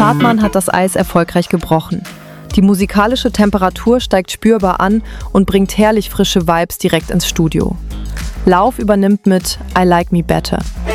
Hartmann hat das Eis erfolgreich gebrochen. Die musikalische Temperatur steigt spürbar an und bringt herrlich frische Vibes direkt ins Studio. Lauf übernimmt mit I Like Me Better.